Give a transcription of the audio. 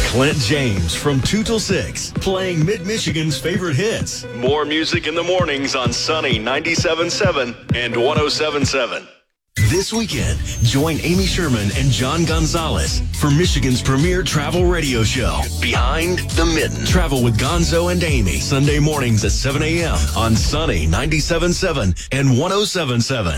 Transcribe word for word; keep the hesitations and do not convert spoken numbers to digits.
Clint James from two till six, playing Mid-Michigan's favorite hits. More music in the mornings on Sunny ninety-seven point seven and one oh seven point seven. This weekend, join Amy Sherman and John Gonzalez for Michigan's premier travel radio show, Behind the Mitten. Travel with Gonzo and Amy, Sunday mornings at seven a.m. on Sunny ninety-seven point seven and one oh seven point seven.